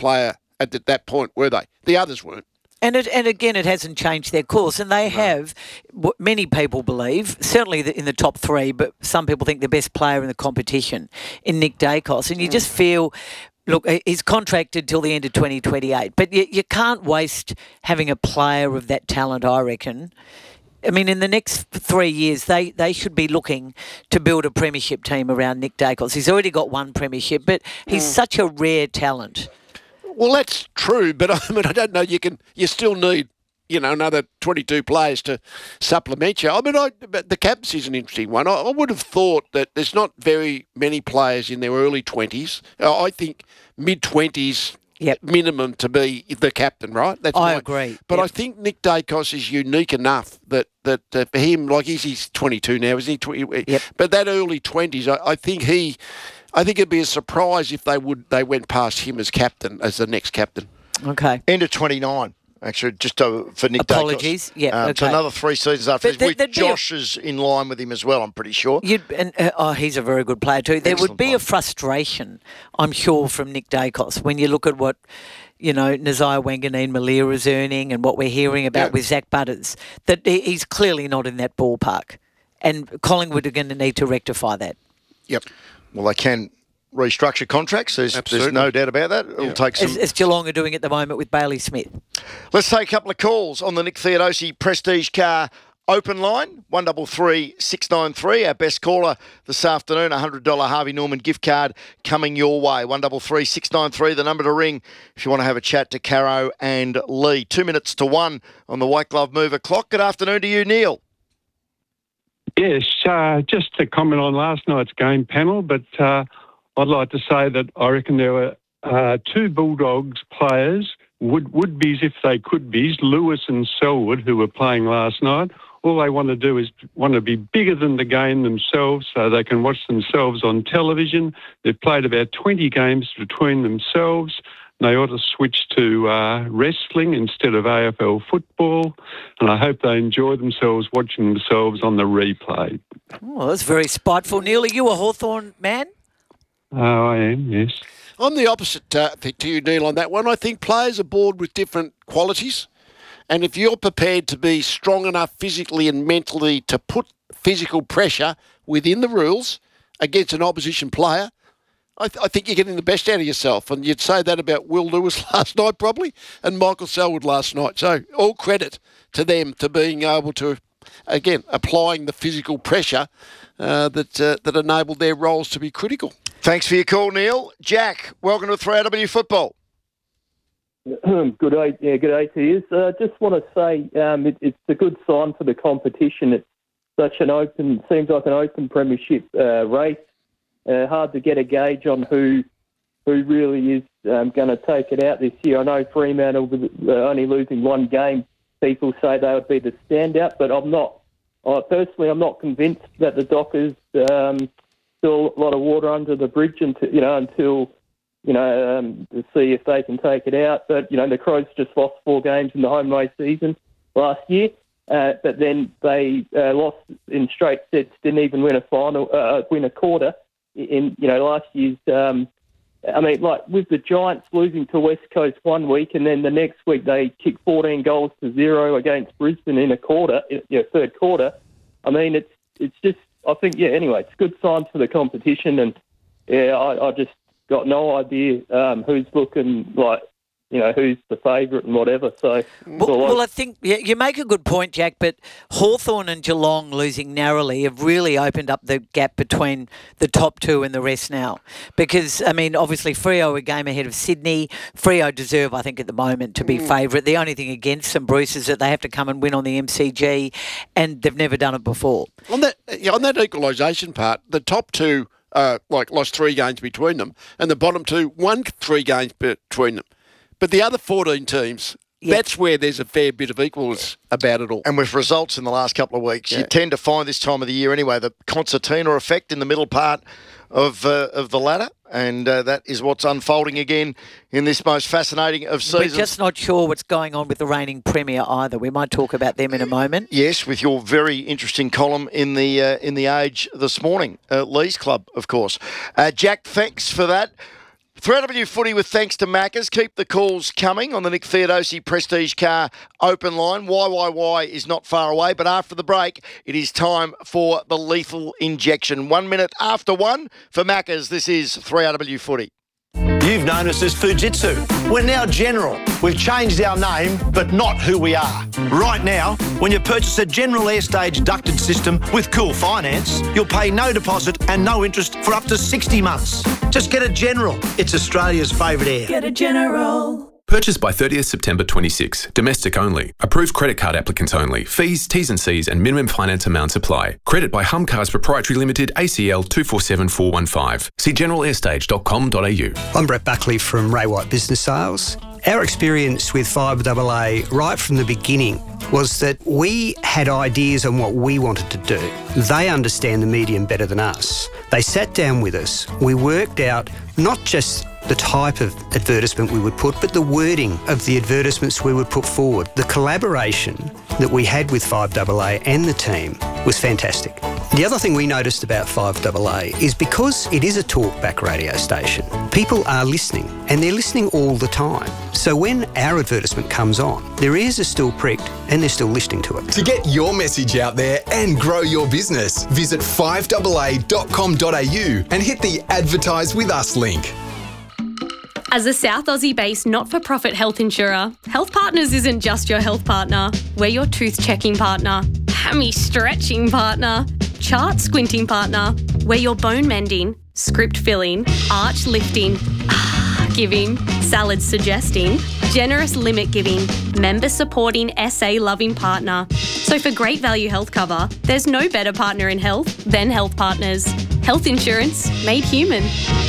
player at that point, were they? The others weren't. And again, it hasn't changed their course. And they have, what many people believe, certainly in the top three, but some people think the best player in the competition in Nick Dacos. And you just feel, look, he's contracted till the end of 2028. But you can't waste having a player of that talent, I reckon. I mean, in the next 3 years, they should be looking to build a premiership team around Nick Dacos. He's already got one premiership, but he's such a rare talent. Well, that's true, but I don't know. You still need, another 22 players to supplement you. But the captaincy is an interesting one. I would have thought that there's not very many players in their early 20s. I think mid-20s minimum to be the captain, right? I agree. But I think Nick Dacos is unique enough that for him, like he's 22 now, isn't he? 20, But that early 20s, I think it'd be a surprise if they went past him as captain, as the next captain. Okay. End of 29, actually, just for Nick Apologies. Dacos. Yeah, okay. So another 3 seasons after this, with Josh is in line with him as well, I'm pretty sure. He's a very good player too. There Excellent would be player. a frustration, I'm sure, from Nick Dacos when you look at what, Nasiah Wanganeen-Malia is earning and what we're hearing about with Zach Butters, that he's clearly not in that ballpark. And Collingwood are going to need to rectify that. Yep. Well, they can restructure contracts. There's no doubt about that. It'll take some... As Geelong are doing at the moment with Bailey Smith. Let's take a couple of calls on the Nick Theodosi Prestige Car open line, 133 693. Our best caller this afternoon, $100 Harvey Norman gift card coming your way. 133 693, the number to ring if you want to have a chat to Caro and Lee. 2 minutes to 1 on the White Glove Mover clock. Good afternoon to you, Neil. Yes, just to comment on last night's game panel, but I'd like to say that I reckon there were 2 Bulldogs players, would-be's if they could be, Lewis and Selwood, who were playing last night. All they want to do is want to be bigger than the game themselves so they can watch themselves on television. They've played about 20 games between themselves. They ought to switch to wrestling instead of AFL football, and I hope they enjoy themselves watching themselves on the replay. Oh, that's very spiteful. Neil, are you a Hawthorn man? Oh, I am, yes. I'm the opposite to you, Neil, on that one. I think players are born with different qualities, and if you're prepared to be strong enough physically and mentally to put physical pressure within the rules against an opposition player, I think you're getting the best out of yourself. And you'd say that about Will Lewis last night probably and Michael Selwood last night. So all credit to them to being able to, again, applying the physical pressure that enabled their roles to be critical. Thanks for your call, Neil. Jack, welcome to 3AW Football. Good day to you. Just want to say it's a good sign for the competition. It's seems like an open premiership race. Hard to get a gauge on who really is going to take it out this year. I know Fremantle only losing 1 game. People say they would be the standout, but I'm not convinced that the Dockers still a lot of water under the bridge until to see if they can take it out. But the Crows just lost 4 games in the home race season last year. But then they lost in straight sets, didn't even win a quarter in last year's. With the Giants losing to West Coast 1 week, and then the next week they kicked 14 goals to 0 against Brisbane in a quarter, third quarter. It's just, I think, anyway, it's good signs for the competition, and I just got no idea who's looking like, who's the favourite and whatever. So, I think you make a good point, Jack, but Hawthorn and Geelong losing narrowly have really opened up the gap between the top 2 and the rest now. Because, obviously Freo are a game ahead of Sydney. Freo deserve, I think, at the moment to be favourite. The only thing against them, Bruce, is that they have to come and win on the MCG, and they've never done it before. On that equalisation part, the top 2 lost 3 games between them, and the bottom 2 won 3 games between them. But the other 14 teams, that's where there's a fair bit of equals about it all. And with results in the last couple of weeks, you tend to find this time of the year anyway, the concertina effect in the middle part of the ladder, and that is what's unfolding again in this most fascinating of seasons. We're just not sure what's going on with the reigning premier either. We might talk about them in a moment. Yes, with your very interesting column in the Age this morning, Lee's Club, of course. Jack, thanks for that. 3AW Footy with thanks to Maccas. Keep the calls coming on the Nick Theodosi Prestige Car open line. YYY is not far away, but after the break, it is time for the lethal injection. 1 minute after 1 for Maccas. This is 3AW Footy. You've known us as Fujitsu. We're now General. We've changed our name, but not who we are. Right now, when you purchase a General Airstage ducted system with Cool Finance, you'll pay no deposit and no interest for up to 60 months. Just get a General. It's Australia's favourite air. Get a General. Purchased by 30th September 26. Domestic only. Approved credit card applicants only. Fees, T's and C's and minimum finance amounts apply. Credit by Humcars Proprietary Limited, ACL 247415. See generalairstage.com.au. I'm Brett Buckley from Ray White Business Sales. Our experience with 5AA right from the beginning was that we had ideas on what we wanted to do. They understand the medium better than us. They sat down with us. We worked out not just the type of advertisement we would put, but the wording of the advertisements we would put forward. The collaboration that we had with 5AA and the team was fantastic. The other thing we noticed about 5AA is because it is a talkback radio station, people are listening, and they're listening all the time. So when our advertisement comes on, their ears are still pricked and they're still listening to it. To get your message out there and grow your business, visit 5AA.com.au and hit the Advertise With Us link. As a South Aussie-based not-for-profit health insurer, Health Partners isn't just your health partner. We're your tooth-checking partner, hammy-stretching partner, chart-squinting partner. We're your bone-mending, script-filling, arch-lifting, giving, salad-suggesting, generous limit-giving, member-supporting, SA-loving partner. So for great value health cover, there's no better partner in health than Health Partners. Health insurance made human.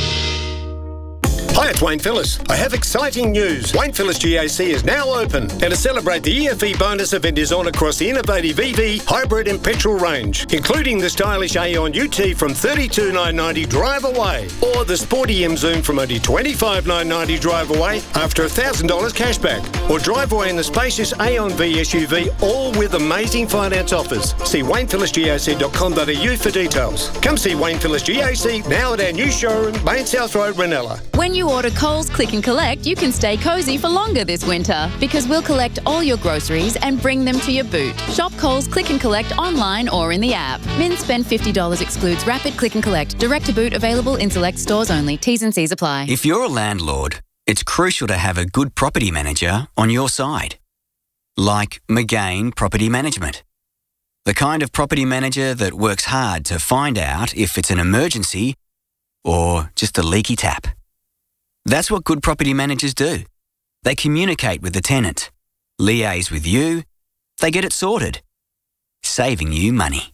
Hi, it's Wayne Phillips. I have exciting news. Wayne Phillips GAC is now open, and to celebrate, the EFE bonus event is on across the innovative EV, hybrid and petrol range, including the stylish Aeon UT from $32,990 drive away, or the sporty M Zoom from only $25,990 drive away after $1,000 cashback, or drive away in the spacious Aeon V SUV, all with amazing finance offers. See WaynePhillipsGAC.com.au for details. Come see Wayne Phillips GAC now at our new showroom, Main South Road, Ranella. When you order Coles Click and Collect, you can stay cosy for longer this winter because we'll collect all your groceries and bring them to your boot. Shop Coles Click and Collect online or in the app. Min spend $50 excludes Rapid Click and Collect. Direct to boot available in select stores only. T's and C's apply. If you're a landlord, it's crucial to have a good property manager on your side. Like McGain Property Management. The kind of property manager that works hard to find out if it's an emergency or just a leaky tap. That's what good property managers do. They communicate with the tenant, liaise with you, they get it sorted, saving you money.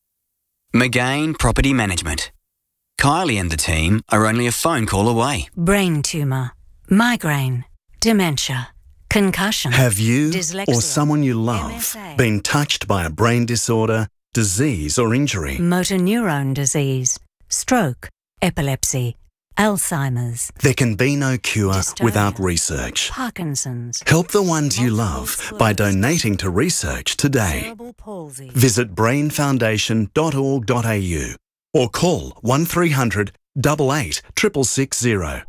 McGain Property Management. Kylie and the team are only a phone call away. Brain tumour, migraine, dementia, concussion. Have you dyslexia, or someone you love MSA, been touched by a brain disorder, disease or injury? motor neurone disease, stroke, epilepsy, Alzheimer's. There can be no cure Dystonia, without research. Parkinson's. Help the ones you love by donating to research today. Cerebral palsy. Visit brainfoundation.org.au or call 1300 88 660.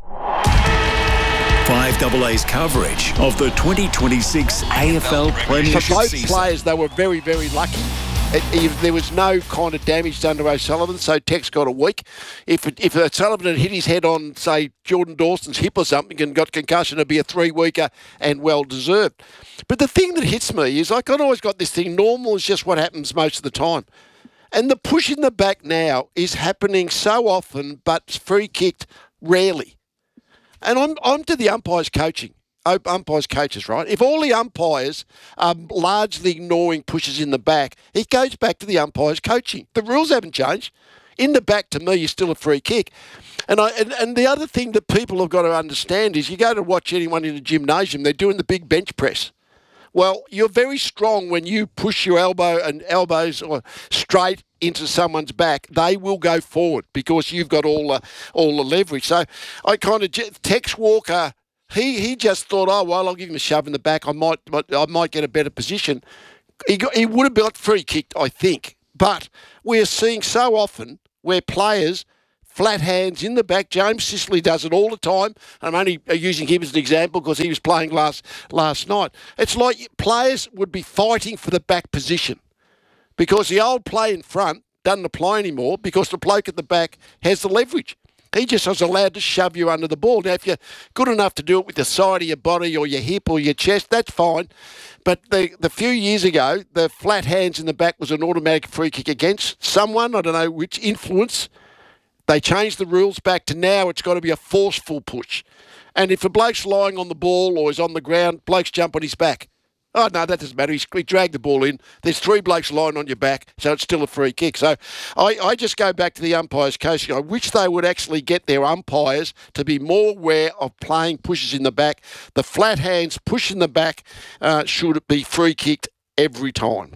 5AA's coverage of the 2026 AFL Premiership For both season. players, they were very, very lucky. There was no kind of damage done to O'Sullivan, so Tex got a week. If O'Sullivan had hit his head on, say, Jordan Dawson's hip or something and got concussion, it'd be a 3-weeker and well-deserved. But the thing that hits me is I've always got this thing, normal is just what happens most of the time. And the push in the back now is happening so often, but free-kicked rarely. And I'm to the umpires coaching. Umpires coaches, right? If all the umpires are largely ignoring pushes in the back, it goes back to the umpires coaching. The rules haven't changed. In the back, to me, is still a free kick. And the other thing that people have got to understand is you go to watch anyone in a gymnasium, they're doing the big bench press. Well, you're very strong when you push your elbows or straight into someone's back. They will go forward because you've got all the leverage. So I kind of Tex Walker. He just thought, oh well, I'll give him a shove in the back. I might get a better position. He would have got free kicked, I think. But we're seeing so often where players flat hands in the back. James Sicily does it all the time. I'm only using him as an example because he was playing last night. It's like players would be fighting for the back position because the old play in front doesn't apply anymore because the bloke at the back has the leverage. He just was allowed to shove you under the ball. Now, if you're good enough to do it with the side of your body or your hip or your chest, that's fine. But the few years ago, the flat hands in the back was an automatic free kick against someone. I don't know which influence. They changed the rules back to now it's got to be a forceful push. And if a bloke's lying on the ball or is on the ground, blokes jump on his back. Oh, no, that doesn't matter. He dragged the ball in. There's 3 blokes lying on your back, so it's still a free kick. So I just go back to the umpires' coaching. I wish they would actually get their umpires to be more aware of playing pushes in the back. The flat hands push in the back should be free kicked every time.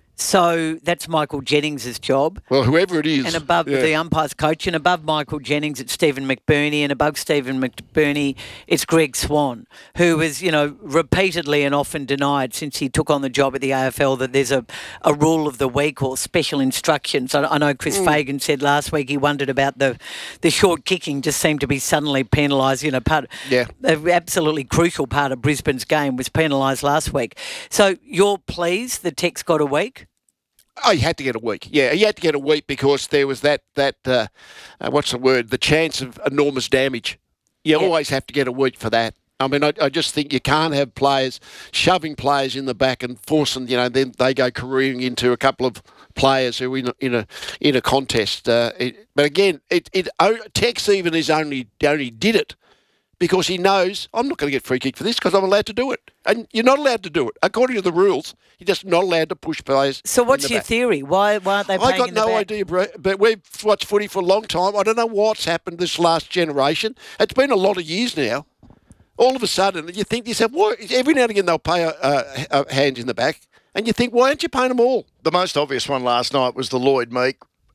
So that's Michael Jennings' job. Well, whoever it is. And above the umpire's coach, and above Michael Jennings, it's Stephen McBurney, and above Stephen McBurney, it's Greg Swan, who was, repeatedly and often denied since he took on the job at the AFL that there's a rule of the week or special instructions. I know Chris Fagan said last week he wondered about the short kicking just seemed to be suddenly penalised. An absolutely crucial part of Brisbane's game was penalised last week. So you're pleased the Tech's got a week? Oh, he had to get a week. Yeah, he had to get a week because there was that what's the word? The chance of enormous damage. You always have to get a week for that. I mean, I just think you can't have players shoving players in the back and forcing, then they go careering into a couple of players who are in a contest. But again, Tex even only did it because he knows I'm not going to get free kick for this because I'm allowed to do it. And you're not allowed to do it. According to the rules, you're just not allowed to push players. So what's your theory? Why aren't they playing in the back? I got no idea, but we've watched footy for a long time. I don't know what's happened this last generation. It's been a lot of years now. All of a sudden, you think to yourself, every now and again they'll pay a hand in the back. And you think, why aren't you paying them all? The most obvious one last night was the Lloyd Meek.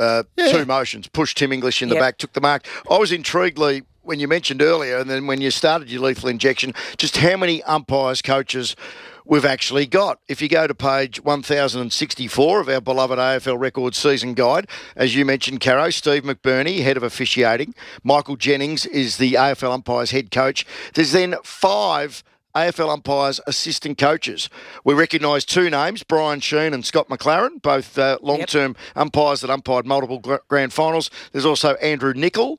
2 motions, pushed Tim English in the back, took the mark. I was intrigued, Lee, when you mentioned earlier, and then when you started your lethal injection, just how many umpires, coaches we've actually got. If you go to page 1064 of our beloved AFL Records season guide, as you mentioned, Caro, Steve McBurney, head of officiating. Michael Jennings is the AFL umpires head coach. There's then 5 AFL umpires assistant coaches. We recognise 2 names, Brian Sheen and Scott McLaren, both long-term umpires that umpired multiple grand finals. There's also Andrew Nicol.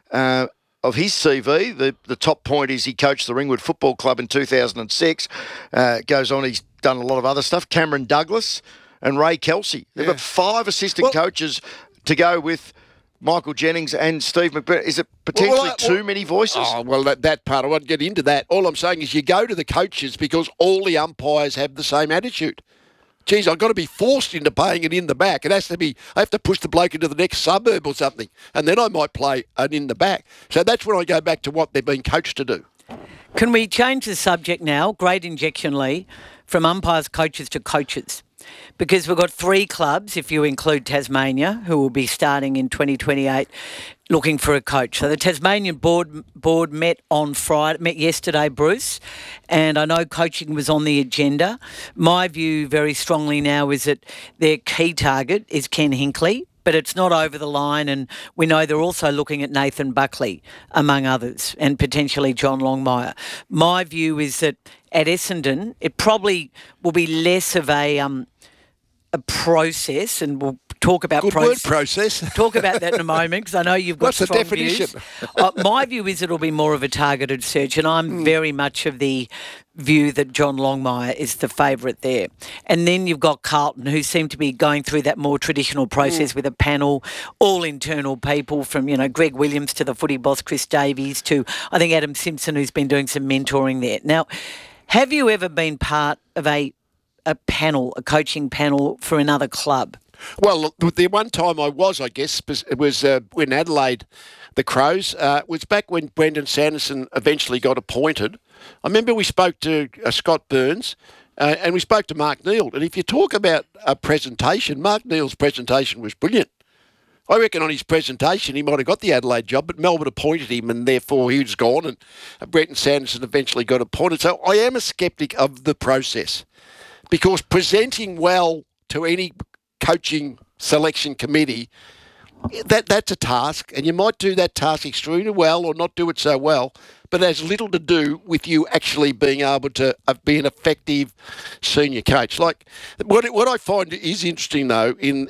Of his CV, the top point is he coached the Ringwood Football Club in 2006. Goes on, he's done a lot of other stuff. Cameron Douglas and Ray Kelsey. They've got 5 assistant coaches to go with Michael Jennings and Steve McBurney. Is it potentially too many voices? Oh, well, that part, I won't get into that. All I'm saying is you go to the coaches because all the umpires have the same attitude. Geez, I've got to be forced into paying it in the back. I have to push the bloke into the next suburb or something, and then I might play an in the back. So that's when I go back to what they've been coached to do. Can we change the subject now? Great injection, Lee, from umpires, coaches to coaches. Because we've got 3 clubs, if you include Tasmania, who will be starting in 2028 looking for a coach. So the Tasmanian board met yesterday, Bruce, and I know coaching was on the agenda. My view very strongly now is that their key target is Ken Hinkley, but it's not over the line, and we know they're also looking at Nathan Buckley, among others, and potentially John Longmire. My view is that at Essendon, it probably will be less of a process, and we'll talk about process. Talk about that in a moment, because I know you've got strong views. My view is it'll be more of a targeted search, and I'm very much of the view that John Longmire is the favourite there. And then you've got Carlton, who seem to be going through that more traditional process with a panel, all internal people, from Greg Williams to the footy boss Chris Davies to I think Adam Simpson, who's been doing some mentoring there. Now, have you ever been part of a coaching panel for another club? Well, the one time I was, I guess, it was when Adelaide, the Crows, was back when Brendan Sanderson eventually got appointed. I remember we spoke to Scott Burns and we spoke to Mark Neal. And if you talk about a presentation, Mark Neal's presentation was brilliant. I reckon on his presentation he might have got the Adelaide job, but Melbourne appointed him and therefore he was gone, and Brendan Sanderson eventually got appointed. So I am a sceptic of the process, because presenting well to any coaching selection committee that's a task, and you might do that task extremely well or not do it so well, but it has little to do with you actually being able to be an effective senior coach. Like what I find is interesting though in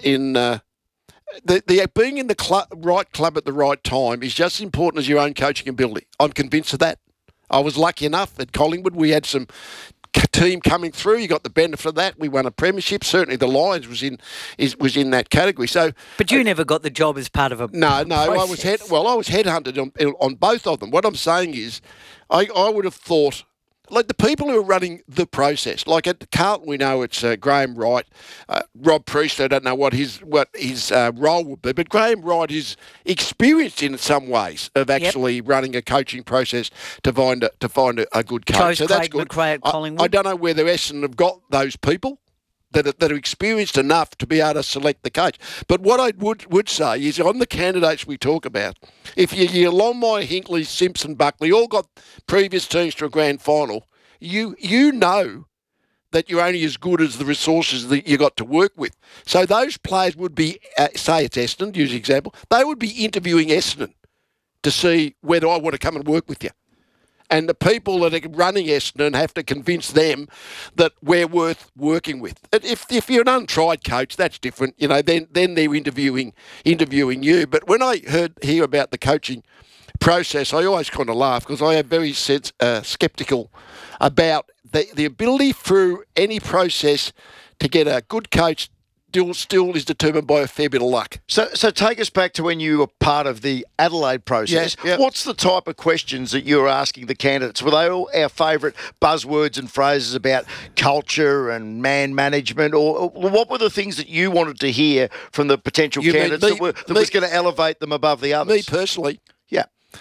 the being in the right club at the right time is just as important as your own coaching ability. I'm convinced of that. I was lucky enough at Collingwood. We had some team coming through. You got the benefit of that. We won a premiership. Certainly, the Lions was in that category. So, but you never got the job as part of a no. process. I was headhunted on both of them. What I'm saying is, I would have thought. Like the people who are running the process, like at Carlton, we know it's Graham Wright, Rob Priest. I don't know what his role would be, but Graham Wright is experienced in some ways of actually running a coaching process to find a good coach. So that's good. McRae at Collingwood. I don't know whether Essendon have got those people that are experienced enough to be able to select the coach. But what I would say is on the candidates we talk about, if you Longmire, Hinkley, Simpson, Buckley all got previous teams to a grand final, you know that you're only as good as the resources that you got to work with. So those players would be, say it's Essendon, use the example, they would be interviewing Essendon to see whether I want to come and work with you. And the people that are running Essendon have to convince them that we're worth working with. If you're an untried coach, that's different. You know, then they're interviewing you. But when I hear about the coaching process, I always kind of laugh because I am very sceptical about the ability through any process to get a good coach. Still is determined by a fair bit of luck. So take us back to when you were part of the Adelaide process. Yeah. What's the type of questions that you were asking the candidates? Were they all our favourite buzzwords and phrases about culture and man management? Or what were the things that you wanted to hear from the potential candidates that was going to elevate them above the others? Me personally? Yeah.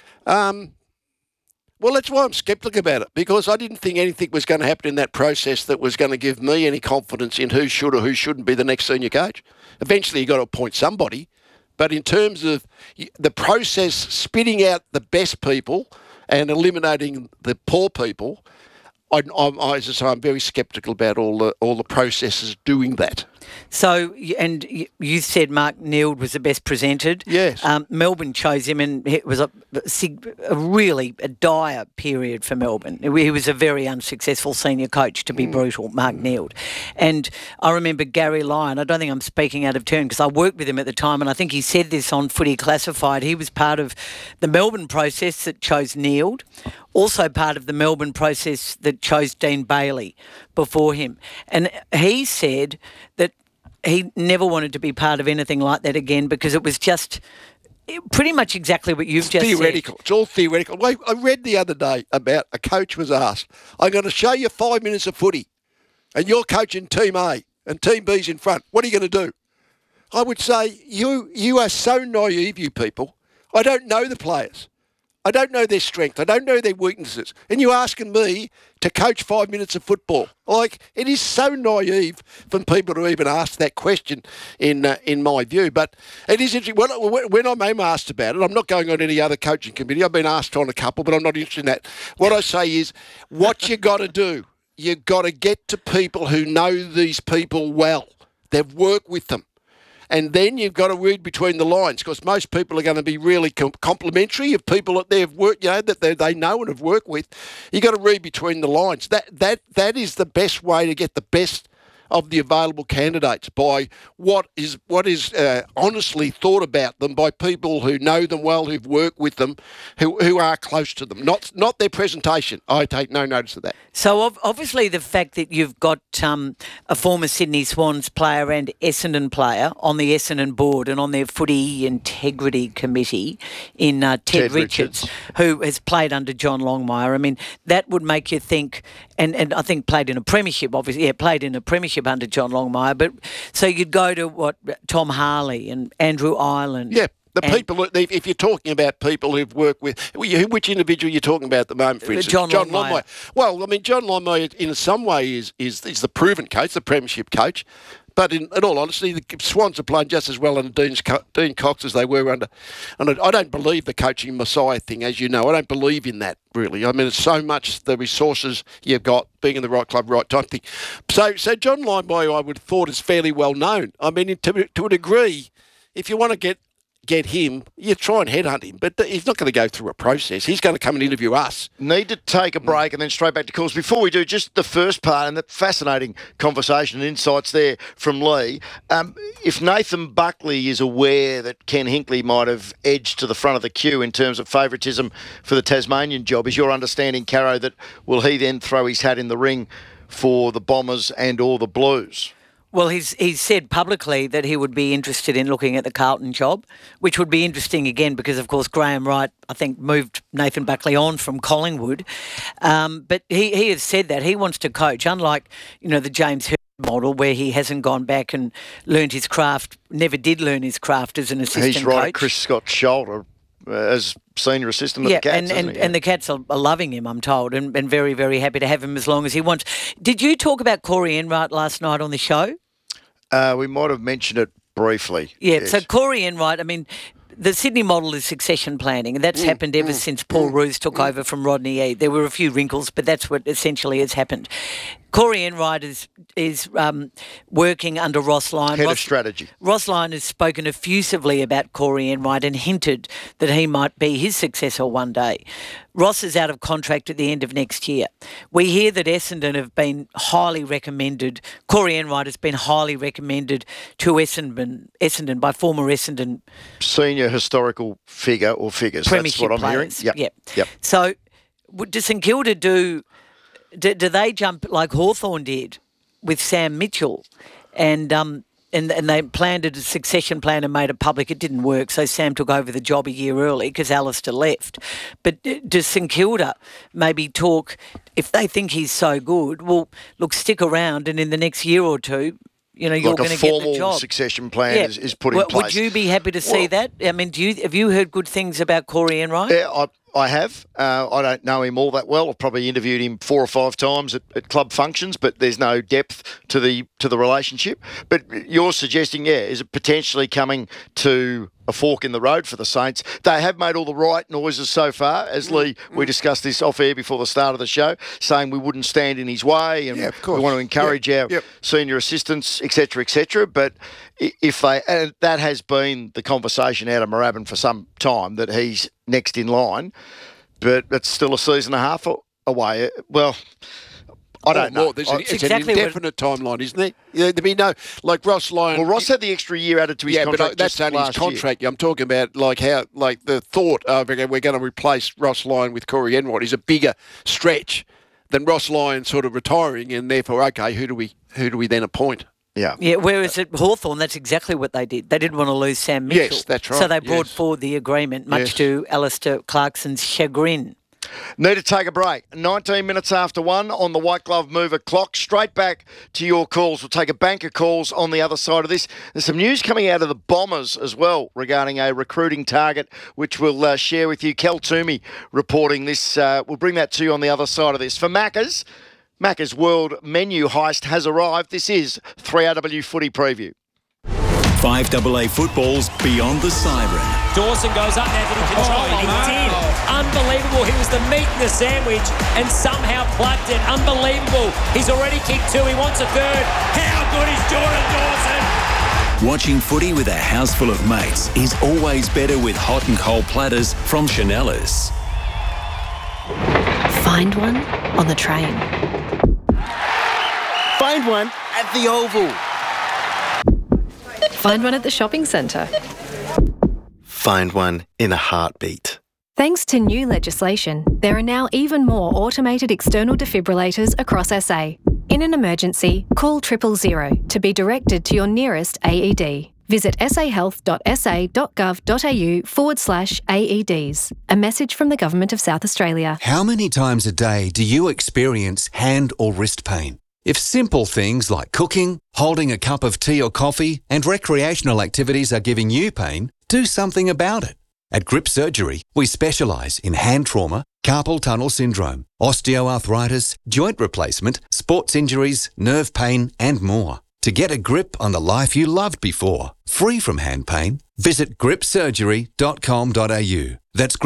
Well, that's why I'm sceptical about it, because I didn't think anything was going to happen in that process that was going to give me any confidence in who should or who shouldn't be the next senior coach. Eventually, you've got to appoint somebody. But in terms of the process spitting out the best people and eliminating the poor people, I'm very sceptical about all the processes doing that. So, and you said Mark Neild was the best presented. Yes. Melbourne chose him, and it was a really dire period for Melbourne. He was a very unsuccessful senior coach, to be brutal, Mark Neild. And I remember Gary Lyon, I don't think I'm speaking out of turn because I worked with him at the time, and I think he said this on Footy Classified. He was part of the Melbourne process that chose Neild, also part of the Melbourne process that chose Dean Bailey before him. And he said that he never wanted to be part of anything like that again because it was just pretty much exactly what you've just theoretical. said. It's all theoretical. I read the other day about a coach was asked, I'm going to show you 5 minutes of footy and you're coaching Team A and Team B's in front. What are you going to do? I would say, you are so naive, you people. I don't know the players. I don't know their strength. I don't know their weaknesses. And you're asking me to coach 5 minutes of football. Like, it is so naive from people to even ask that question in my view. But it is interesting. When I'm asked about it, I'm not going on any other coaching committee. I've been asked on a couple, but I'm not interested in that. What I say is, what you got to do, you've got to get to people who know these people well. They've worked with them. And then you've got to read between the lines because most people are going to be really complimentary of people that they've worked, that they know and have worked with. You've got to read between the lines. That is the best way to get the best of the available candidates by what is honestly thought about them by people who know them well, who've worked with them, who are close to them. Not their presentation. I take no notice of that. So obviously the fact that you've got a former Sydney Swans player and Essendon player on the Essendon board and on their footy integrity committee in Ted Richards, who has played under John Longmire. I mean, that would make you think, and I think played in a premiership, obviously, played in a premiership under John Longmire, but so you'd go to Tom Harley and Andrew Ireland. Yeah, people, if you're talking about people who've worked with, which individual you're talking about at the moment, for instance? John Longmire. Well, I mean, John Longmire in some way is the proven coach, the premiership coach. But in all honesty, the Swans are playing just as well under Dean Cox as they were under. And I don't believe the coaching messiah thing, as you know. I don't believe in that, really. I mean, it's so much the resources you've got, being in the right club, right time thing. So John Longmire, I would have thought, is fairly well known. I mean, to a degree, if you want to get get him, you try and headhunt him, but he's not going to go through a process. He's going to come and interview us. Need to take a break and then straight back to calls. Before we do, just the first part and the fascinating conversation and insights there from Lee. If Nathan Buckley is aware that Ken Hinkley might have edged to the front of the queue in terms of favouritism for the Tasmanian job, is your understanding, Caro, that will he then throw his hat in the ring for the Bombers and or the Blues? Well, he's said publicly that he would be interested in looking at the Carlton job, which would be interesting again because, of course, Graham Wright, I think, moved Nathan Buckley on from Collingwood. But he has said that he wants to coach, unlike, the James Hird model where he hasn't gone back and learned his craft, never did learn his craft as an assistant coach. He's right at Chris Scott's shoulder as senior assistant of the Cats, and the Cats are loving him, I'm told, and very, very happy to have him as long as he wants. Did you talk about Corey Enright last night on the show? We might have mentioned it briefly. Yeah, yes. So Corey Enright, the Sydney model is succession planning, and that's happened ever since Paul Roos took over from Rodney Eade. There were a few wrinkles, but that's what essentially has happened. Corey Enright is working under Ross Lyon. Head of strategy. Ross Lyon has spoken effusively about Corey Enright and hinted that he might be his successor one day. Ross is out of contract at the end of next year. We hear that Essendon have been highly recommended. Corey Enright has been highly recommended to Essendon by former Essendon senior historical figure or figures. That's what I'm players. hearing. Yep. So, does St Kilda do they jump like Hawthorn did with Sam Mitchell, and they planned a succession plan and made it public? It didn't work, so Sam took over the job a year early because Alistair left. But does St Kilda maybe talk, if they think he's so good, well, look, stick around and in the next year or two, you're going to get the job. Like a formal succession plan is put in place. Would you be happy to see that? Have you heard good things about Corey Enright? Yeah, I have. I don't know him all that well. I've probably interviewed him 4 or 5 times at club functions, but there's no depth to the relationship. But you're suggesting, is it potentially coming to a fork in the road for the Saints? They have made all the right noises so far, as Lee, we discussed this off air before the start of the show, saying we wouldn't stand in his way and we want to encourage our senior assistants, etc. But if and that has been the conversation out of Moorabbin for some time, that he's next in line, but it's still a season and a half away. Well, I don't know. It's an indefinite timeline, isn't it? There'd be no, like Ross Lyon. Well, Ross had the extra year added to his contract. But that's only his contract. I'm talking about the thought of we're going to replace Ross Lyon with Corey Enright is a bigger stretch than Ross Lyon sort of retiring, and therefore, who do we then appoint? Yeah. Whereas at Hawthorn, that's exactly what they did. They didn't want to lose Sam Mitchell. Yes, that's right. So they brought forward the agreement, much to Alistair Clarkson's chagrin. Need to take a break. 19 minutes after 1 on the White Glove Mover clock. Straight back to your calls. We'll take a bank of calls on the other side of this. There's some news coming out of the Bombers as well regarding a recruiting target, which we'll share with you. Kel Toomey reporting this. We'll bring that to you on the other side of this. For Macca's World Menu Heist has arrived. This is 3RW Footy Preview. 5AA football's Beyond the Siren. Dawson goes up now, did he control it? He did. Unbelievable. He was the meat in the sandwich and somehow plugged it. Unbelievable. He's already kicked 2. He wants a 3rd. How good is Jordan Dawson? Watching footy with a house full of mates is always better with hot and cold platters from Chanellas. Find one on the train. Find one at the Oval. Find one at the shopping centre. Find one in a heartbeat. Thanks to new legislation, there are now even more automated external defibrillators across SA. In an emergency, call 000 to be directed to your nearest AED. Visit sahealth.sa.gov.au/AEDs. A message from the Government of South Australia. How many times a day do you experience hand or wrist pain? If simple things like cooking, holding a cup of tea or coffee, and recreational activities are giving you pain, do something about it. At Grip Surgery, we specialise in hand trauma, carpal tunnel syndrome, osteoarthritis, joint replacement, sports injuries, nerve pain, and more. To get a grip on the life you loved before, free from hand pain, Visit gripsurgery.com.au. That's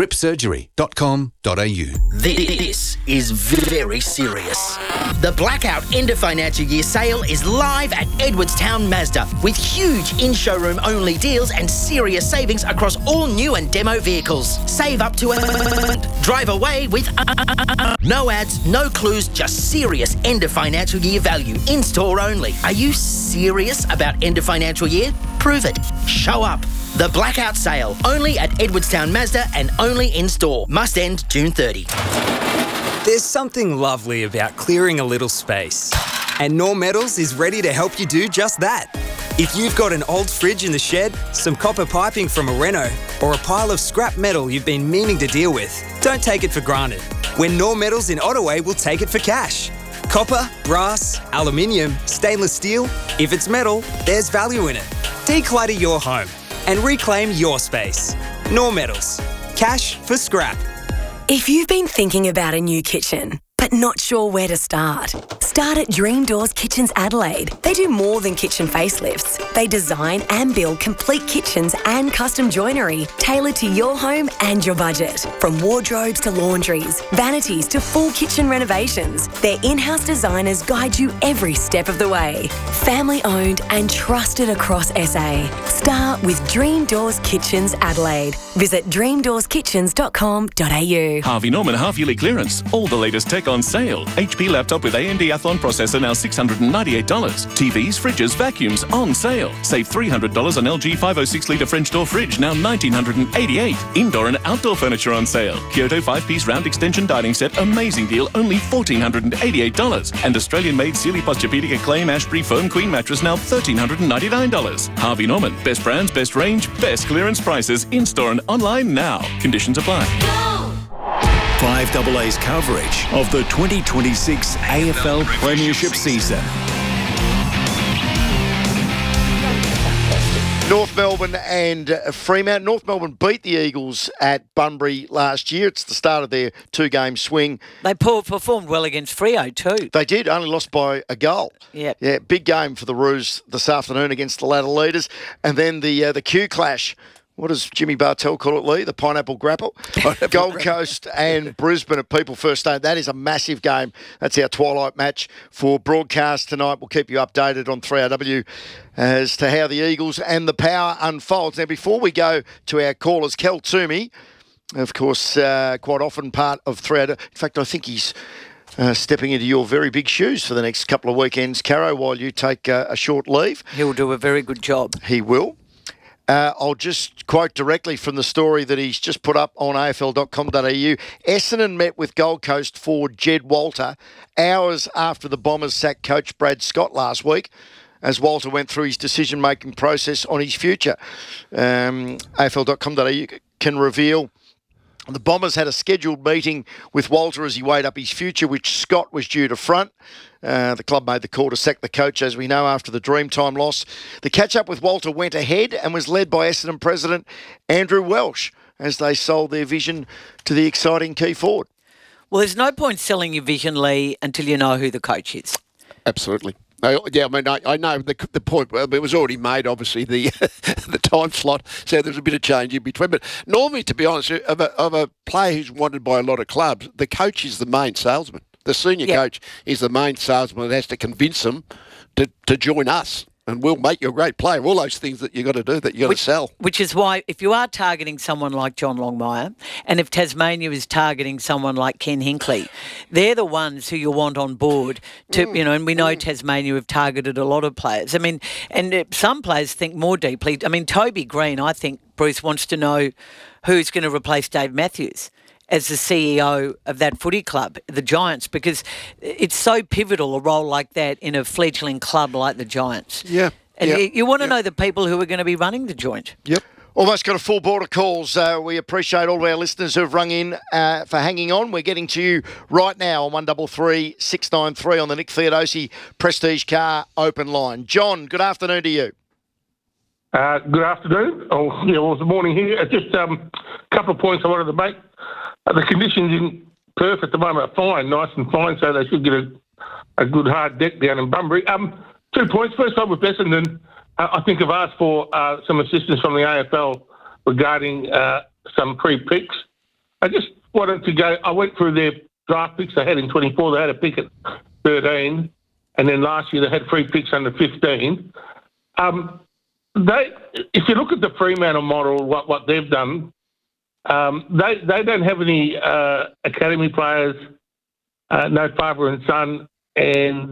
gripsurgery.com.au. This is very serious. The Blackout End of Financial Year sale is live at Edwardstown Mazda with huge in-showroom only deals and serious savings across all new and demo vehicles. Save up to drive away with no ads, no clues, just serious end of financial year value. In-store only. Are you serious about end of financial year? Prove it. Show up. The Blackout Sale, only at Edwardstown Mazda and only in-store. Must end June 30. There's something lovely about clearing a little space. And Norm Metals is ready to help you do just that. If you've got an old fridge in the shed, some copper piping from a reno, or a pile of scrap metal you've been meaning to deal with, don't take it for granted. When Norm Metals in Ottaway will take it for cash. Copper, brass, aluminium, stainless steel. If it's metal, there's value in it. Declutter your home and reclaim your space. Norm Metals. Cash for scrap. If you've been thinking about a new kitchen, but not sure where to start, start at Dream Doors Kitchens Adelaide. They do more than kitchen facelifts. They design and build complete kitchens and custom joinery tailored to your home and your budget. From wardrobes to laundries, vanities to full kitchen renovations, their in-house designers guide you every step of the way. Family owned and trusted across SA. Start with Dream Doors Kitchens Adelaide. Visit dreamdoorskitchens.com.au. Harvey Norman half-yearly clearance. All the latest tech on sale. HP laptop with AMD Athlon processor now $698. TVs, fridges, vacuums on sale. Save $300 on LG 506-litre French door fridge, now $1,988. Indoor and outdoor furniture on sale. Kyoto 5-piece round extension dining set, amazing deal, only $1,488. And Australian-made Sealy Posturepedic Acclaim Ashbury Foam Queen mattress, now $1,399. Harvey Norman. Best brands, best range, best clearance prices, in-store and online now. Conditions apply. 5AA's coverage of the 2026 AFL Premiership season. North Melbourne and Fremantle. North Melbourne beat the Eagles at Bunbury last year. It's the start of their two-game swing. They performed well against Freo too. They did, only lost by a goal. Yep. Yeah, big game for the Roos this afternoon against the ladder leaders. And then the Q clash. What does Jimmy Bartell call it, Lee? The Pineapple Grapple? Gold Coast and Brisbane at People First Stadium. That is a massive game. That's our twilight match for broadcast tonight. We'll keep you updated on 3RW as to how the Eagles and the Power unfolds. Now, before we go to our callers, Kel Toomey, of course, quite often part of 3RW. In fact, I think he's stepping into your very big shoes for the next couple of weekends, Caro, while you take a short leave. He'll do a very good job. He will. I'll just quote directly from the story that he's just put up on afl.com.au. Essendon met with Gold Coast forward Jed Walter hours after the Bombers sacked coach Brad Scott last week, as Walter went through his decision-making process on his future. afl.com.au can reveal the Bombers had a scheduled meeting with Walter as he weighed up his future, which Scott was due to front. The club made the call to sack the coach, as we know, after the Dreamtime loss. The catch-up with Walter went ahead and was led by Essendon President Andrew Welsh as they sold their vision to the exciting key forward. Well, there's no point selling your vision, Lee, until you know who the coach is. Absolutely. Yeah, I mean, I know the point. Well, it was already made, obviously, the the time slot, so there's a bit of change in between. But normally, to be honest, of a player who's wanted by a lot of clubs, the coach is the main salesman. The senior coach is the main salesman that has to convince them to join us. And we'll make you a great player. All those things that you've got to do, that you've got to sell. Which is why, if you are targeting someone like John Longmire, and if Tasmania is targeting someone like Ken Hinkley, they're the ones who you want on board to, and we know Tasmania have targeted a lot of players. I mean, and some players think more deeply. I mean, Toby Green, I think Bruce wants to know who's going to replace Dave Matthews as the CEO of that footy club, the Giants, because it's so pivotal, a role like that in a fledgling club like the Giants. Yeah. And you want to know the people who are going to be running the joint. Yep. Almost got a full board of calls. We appreciate all of our listeners who have rung in for hanging on. We're getting to you right now on 133 693 on the Nick Theodosi Prestige Car Open Line. John, good afternoon to you. Good afternoon. It's the morning here. Just a couple of points I wanted to make. The conditions in Perth at the moment are fine, nice and fine, so they should get a good hard deck down in Bunbury. 2 points. First one with Essendon. I think I've asked for some assistance from the AFL regarding some pre-picks. I just wanted to go. I went through their draft picks they had in 24. They had a pick at 13, and then last year they had 3 picks under 15. If you look at the Fremantle model, what they've done, they don't have any academy players, no father and son, and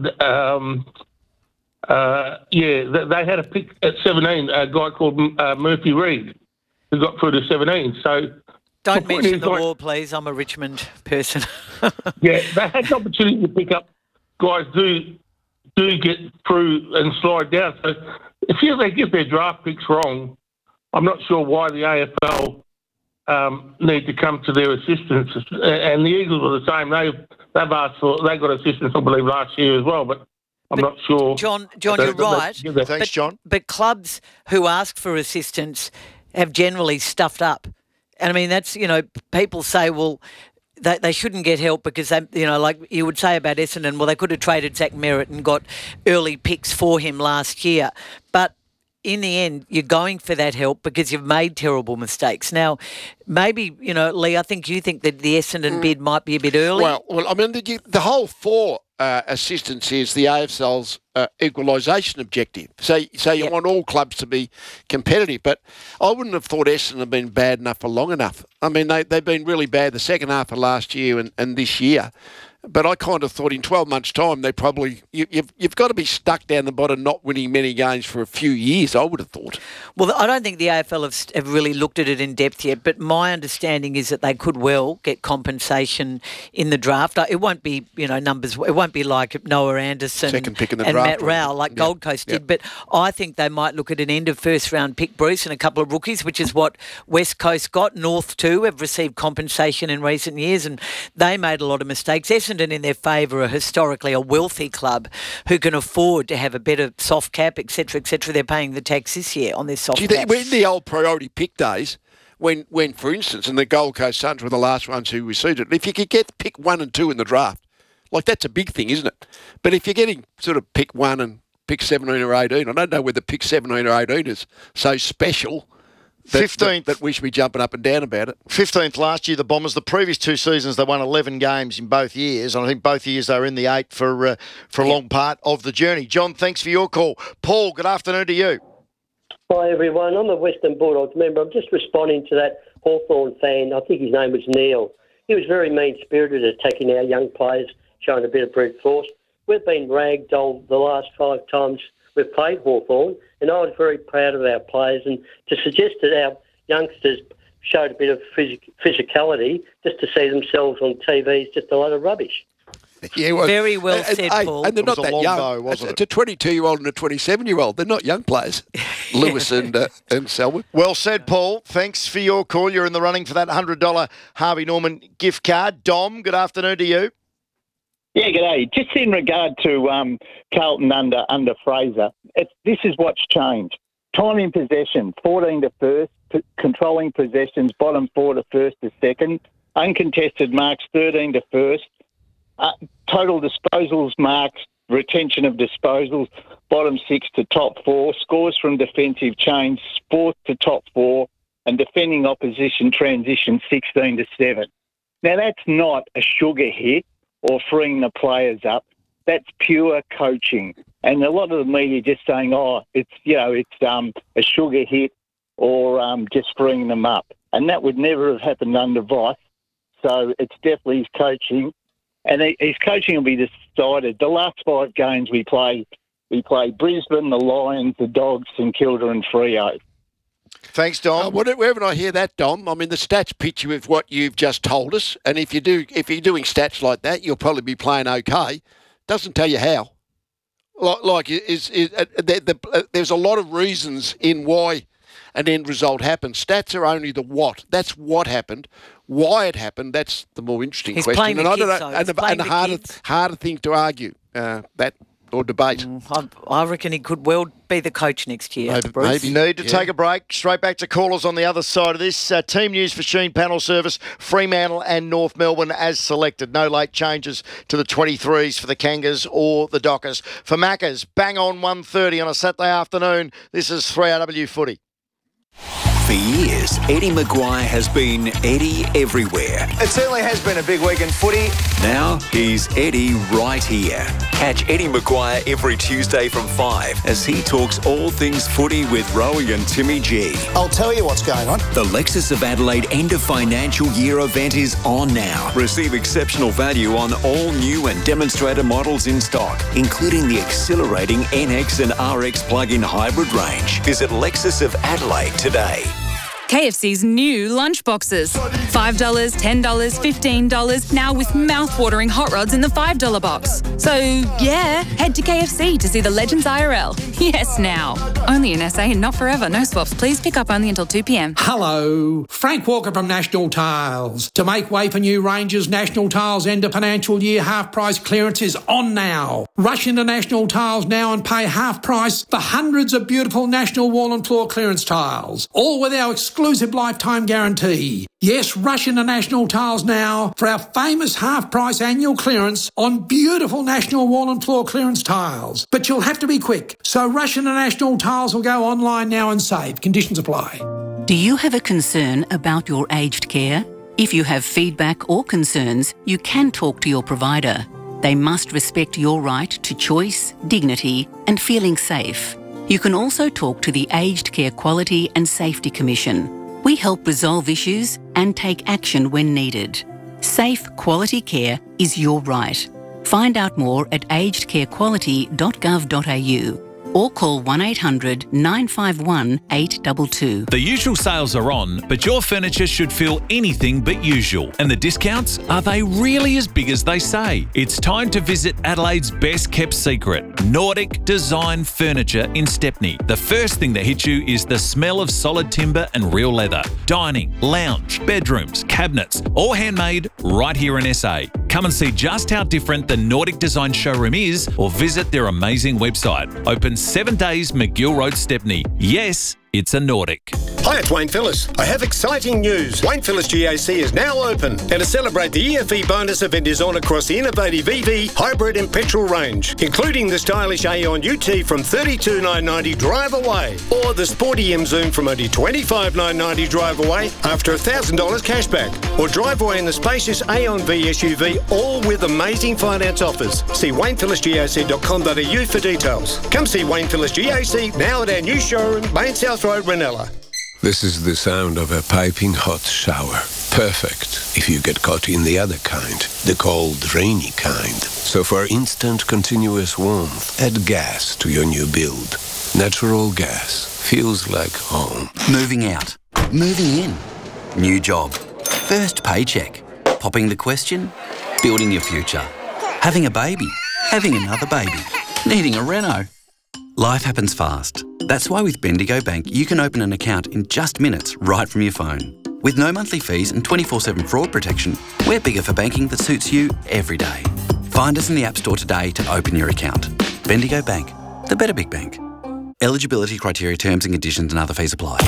they had a pick at 17, a guy called Murphy Reid, who got through to 17. So don't mention the war, please. I'm a Richmond person. Yeah, they had the opportunity to pick up guys do get through and slide down. So if they get their draft picks wrong, I'm not sure why the AFL need to come to their assistance. And the Eagles are the same. They've asked for, they got assistance, I believe, last year as well, but I'm not sure. John, you're right. Thanks, John. But clubs who ask for assistance have generally stuffed up. And I mean, that's, people say, well, they shouldn't get help because they, like you would say about Essendon, well, they could have traded Zach Merritt and got early picks for him last year. But in the end, you're going for that help because you've made terrible mistakes. Now, maybe, Lee, I think you think that the Essendon bid might be a bit early. Well, I mean, the whole for assistance is the AFL's equalisation objective. So you want all clubs to be competitive, but I wouldn't have thought Essendon have been bad enough for long enough. I mean, they've been really bad the second half of last year and this year. But I kind of thought in 12 months' time, they probably you've got to be stuck down the bottom, not winning many games for a few years, I would have thought. Well, I don't think the AFL have really looked at it in depth yet, but my understanding is that they could well get compensation in the draft. It won't be, numbers. It won't be like Noah Anderson second pick in the and draft, Matt Rowell like Gold Coast did, but I think they might look at an end of first round pick, Bruce, and a couple of rookies, which is what West Coast got. North too have received compensation in recent years, and they made a lot of mistakes. Essendon, in their favour, are historically a wealthy club who can afford to have a better soft cap, etc., etc. They're paying the tax this year on their soft cap. In the old priority pick days, when for instance, and the Gold Coast Suns were the last ones who received it, if you could get pick 1 and 2 in the draft, like that's a big thing, isn't it? But if you're getting sort of pick 1 and pick 17 or 18, I don't know whether pick 17 or 18 is so special. 15th. That we should be jumping up and down about it. 15th last year, the Bombers. The previous 2 seasons, they won 11 games in both years. And I think both years they were in the 8 for a long part of the journey. John, thanks for your call. Paul, good afternoon to you. Hi, everyone. I'm a Western Bulldogs member. I'm just responding to that Hawthorn fan. I think his name was Neil. He was very mean-spirited, attacking our young players, showing a bit of brute force. We've been ragdolled the last 5 times we've played Hawthorn, and I was very proud of our players. And to suggest that our youngsters showed a bit of physicality just to see themselves on TV is just a lot of rubbish. Yeah, well, very well said, Paul. And they're not that young. It's a 22-year-old and a 27-year-old. They're not young players, Lewis and Selwood. Well said, Paul. Thanks for your call. You're in the running for that $100 Harvey Norman gift card. Dom, good afternoon to you. Yeah, g'day. Just in regard to Carlton under Fraser, this is what's changed. Time in possession, 14 to first, controlling possessions, bottom 4 to first to second, uncontested marks, 13 to first, total disposals marks, retention of disposals, bottom 6 to top 4, scores from defensive change, 4th to top 4, and defending opposition transition 16 to 7. Now, that's not a sugar hit or freeing the players up. That's pure coaching. And a lot of the media just saying, it's a sugar hit or just freeing them up. And that would never have happened under Voss. So it's definitely his coaching. And his coaching will be decided. The last 5 games we play Brisbane, the Lions, the Dogs, St Kilda and Freo. Thanks, Dom. Wherever I hear that, Dom, I mean, the stats pitch you with what you've just told us, and if you're doing stats like that, you'll probably be playing okay. Doesn't tell you how. There's a lot of reasons in why an end result happens. Stats are only the what. That's what happened. Why it happened, that's the more interesting question. Playing the and kids, I don't know, and a harder thing to argue. That or debate. I reckon he could well be the coach next year. Maybe. Need to take a break. Straight back to callers on the other side of this. Team News Machine Panel Service, Fremantle and North Melbourne as selected. No late changes to the 23s for the Kangas or the Dockers. For Maccas, bang on 1:30 on a Saturday afternoon. This is 3RW Footy. For years, Eddie Maguire has been Eddie everywhere. It certainly has been a big week in footy. Now he's Eddie right here. Catch Eddie Maguire every Tuesday from 5 as he talks all things footy with Rowie and Timmy G. I'll tell you what's going on. The Lexus of Adelaide end of financial year event is on now. Receive exceptional value on all new and demonstrator models in stock, including the exhilarating NX and RX plug-in hybrid range. Visit Lexus of Adelaide today. KFC's new lunchboxes. $5, $10, $15, now with mouth-watering hot rods in the $5 box. So, yeah, head to KFC to see the Legends IRL. Yes, now. Only in SA and not forever. No swaps. Please pick up only until 2 p.m. Hello, Frank Walker from National Tiles. To make way for new ranges, National Tiles end of financial year half-price clearance is on now. Rush into National Tiles now and pay half price for hundreds of beautiful National Wall and Floor clearance tiles, all with our exclusive lifetime guarantee. Yes, rush into National Tiles now for our famous half-price annual clearance on beautiful National Wall and Floor clearance tiles. But you'll have to be quick, so rush into National Tiles or go online now and save. Conditions apply. Do you have a concern about your aged care? If you have feedback or concerns, you can talk to your provider. They must respect your right to choice, dignity, and feeling safe. You can also talk to the Aged Care Quality and Safety Commission. We help resolve issues and take action when needed. Safe, quality care is your right. Find out more at agedcarequality.gov.au or call 1800 951 822. The usual sales are on, but your furniture should feel anything but usual. And the discounts, are they really as big as they say? It's time to visit Adelaide's best kept secret, Nordic Design Furniture in Stepney. The first thing that hits you is the smell of solid timber and real leather. Dining, lounge, bedrooms, cabinets, all handmade right here in SA. Come and see just how different the Nordic Design showroom is or visit their amazing website. Open 7 days, McGill Road, Stepney. Yes, it's a Nordic. Hi, it's Wayne Phillips. I have exciting news. Wayne Phillips GAC is now open. And to celebrate, the EFE bonus event is on across the innovative EV, hybrid and petrol range, including the stylish Aeon UT from $32,990 drive away, or the sporty M Zoom from only $25,990 drive away after $1,000 cashback, or drive away in the spacious Aeon V SUV, all with amazing finance offers. See WaynePhillipsGAC.com.au for details. Come see Wayne Phillips GAC now at our new showroom, Main South Road, Ranella. This is the sound of a piping hot shower. Perfect if you get caught in the other kind, the cold, rainy kind. So for instant, continuous warmth, add gas to your new build. Natural gas feels like home. Moving out. Moving in. New job. First paycheck. Popping the question. Building your future. Having a baby. Having another baby. Needing a reno. Life happens fast. That's why with Bendigo Bank, you can open an account in just minutes right from your phone. With no monthly fees and 24/7 fraud protection, we're bigger for banking that suits you every day. Find us in the App Store today to open your account. Bendigo Bank, the better big bank. Eligibility criteria, terms and conditions and other fees apply.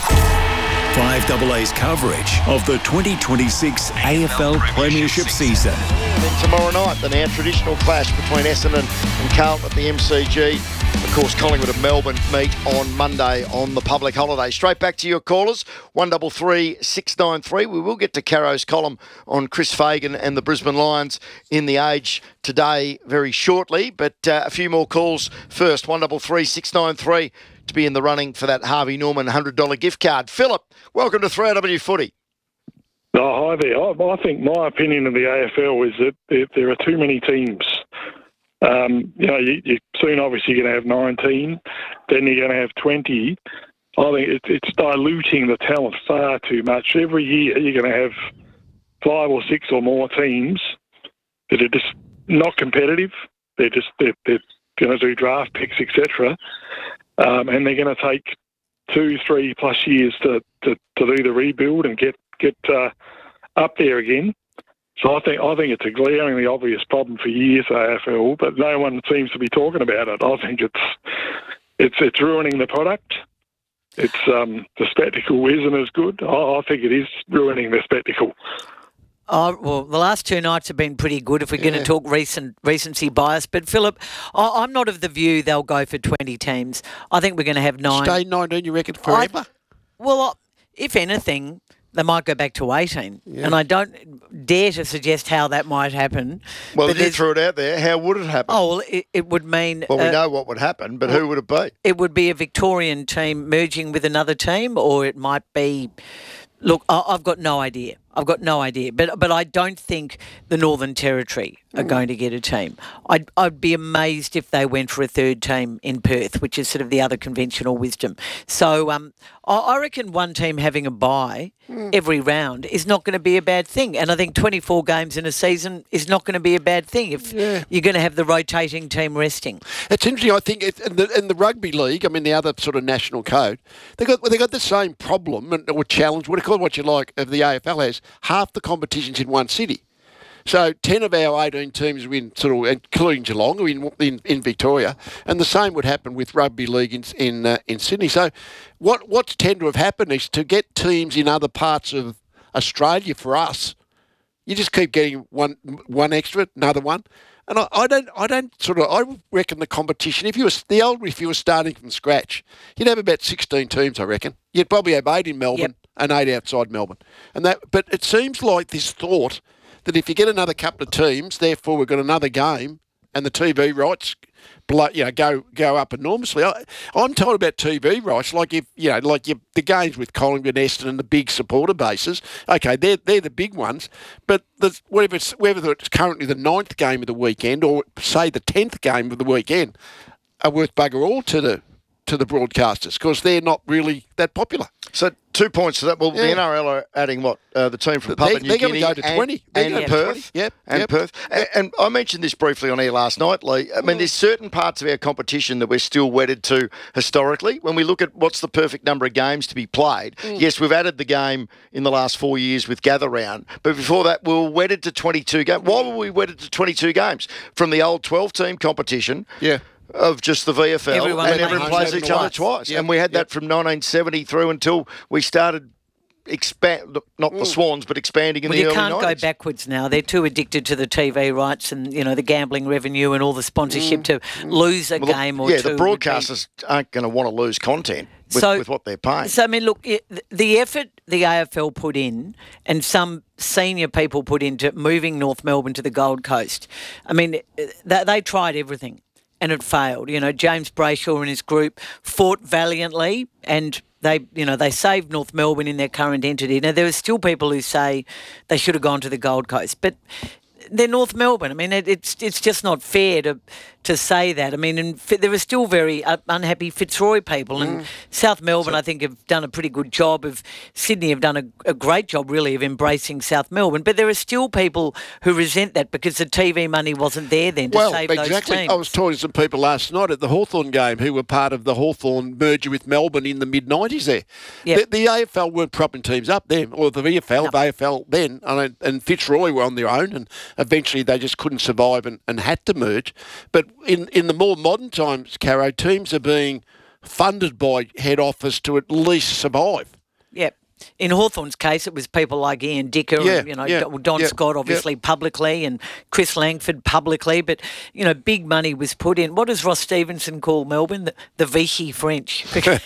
5AA's coverage of the 2026 AFL Premiership season. Then tomorrow night, the now traditional clash between Essendon and Carlton at the MCG. Of course, Collingwood and Melbourne meet on Monday on the public holiday. Straight back to your callers, 133 693. We will get to Caro's column on Chris Fagan and the Brisbane Lions in The Age today very shortly. But a few more calls first, 133 693 to be in the running for that Harvey Norman $100 gift card. Philip, welcome to 3RW Footy. Oh, hi there. I think my opinion of the AFL is that there are too many teams. You soon obviously going to have 19, then you're going to have 20. I think it's diluting the talent far too much. Every year you're going to have 5 or 6 or more teams that are just not competitive. They're going to do draft picks, etc. And they're going to take 2-3 plus years to do the rebuild and get up there again. So I think it's a glaringly obvious problem for years, AFL, but no one seems to be talking about it. I think it's ruining the product. It's the spectacle isn't as good. I think it is ruining the spectacle. Oh, well, the last two nights have been pretty good if we're going to talk recency bias. But, Philip, I'm not of the view they'll go for 20 teams. I think we're going to have 9. Stay 19, you reckon, forever? If anything, they might go back to 18. Yeah. And I don't dare to suggest how that might happen. Well, if you threw it out there, how would it happen? Oh, well, it would mean... Well, we know what would happen, but who would it be? It would be a Victorian team merging with another team, or it might be... Look, I've got no idea. But I don't think the Northern Territory are going to get a team. I'd be amazed if they went for a third team in Perth, which is sort of the other conventional wisdom. So I reckon one team having a bye every round is not going to be a bad thing. And I think 24 games in a season is not going to be a bad thing if you're going to have the rotating team resting. It's interesting, I think, in the rugby league, I mean, the other sort of national code, they got the same problem or challenge, call it what you like, of the AFL has. Half the competition's in one city. So 10 of our 18 teams are in sort of, including Geelong, are in Victoria, and the same would happen with rugby league in Sydney. So what's tend to have happened is to get teams in other parts of Australia for us, you just keep getting one extra, another one. And I reckon the competition, if you were starting from scratch, you'd have about 16 teams, I reckon. You'd probably have 8 in Melbourne and 8 outside Melbourne. But it seems like this thought that if you get another couple of teams, therefore we've got another game and the TV rights go up enormously. I'm told about TV rights, the games with Collingwood, Eston and the big supporter bases. Okay, they're the big ones, but whether it's currently the 9th game of the weekend or say the 10th game of the weekend are worth bugger all to the broadcasters because they're not really that popular. So 2 points to that. Well, the NRL are adding the team from Papua New Guinea go to 20. and Perth. Perth. And I mentioned this briefly on air last night, Lee. I mean, there's certain parts of our competition that we're still wedded to historically. When we look at what's the perfect number of games to be played, yes, we've added the game in the last 4 years with Gather Round, but before that, we were wedded to 22 games. Why were we wedded to 22 games? From the old 12-team competition. Yeah. Of just the VFL, everyone plays each other twice. Yep. And we had that from 1970 through until we started the Swans, but expanding in the early 90s. You can't go backwards now. They're too addicted to the TV rights and, the gambling revenue and all the sponsorship to lose a game or two. Yeah, the broadcasters aren't going to want to lose content with what they're paying. So, I mean, look, the effort the AFL put in and some senior people put into moving North Melbourne to the Gold Coast, I mean, they tried everything. And it failed. James Brayshaw and his group fought valiantly and they saved North Melbourne in their current entity. Now, there are still people who say they should have gone to the Gold Coast, but they're North Melbourne. I mean, it's just not fair to say that. I mean, and there are still very unhappy Fitzroy people, and South Melbourne, I think, have done a pretty good job of. Sydney have done a great job, really, of embracing South Melbourne. But there are still people who resent that because the TV money wasn't there then to save those teams. I was talking to some people last night at the Hawthorn game who were part of the Hawthorn merger with Melbourne in the mid-90s there. Yep. The AFL weren't propping teams up then, or the VFL, AFL then, and Fitzroy were on their own, and eventually they just couldn't survive and had to merge. But in the more modern times, Caro, teams are being funded by head office to at least survive. Yep. In Hawthorn's case, it was people like Ian Dicker, and, Don Scott, obviously, publicly, and Chris Langford publicly. But, big money was put in. What does Ross Stevenson call Melbourne? The Vichy French.